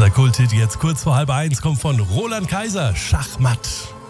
Unser Kulthit jetzt kurz vor 12:30 kommt von Roland Kaiser, Schachmatt.